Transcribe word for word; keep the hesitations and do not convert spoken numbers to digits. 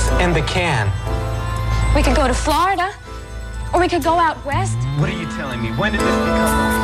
What's in the can? We could go to Florida, or we could go out west. What are you telling me? When did this become...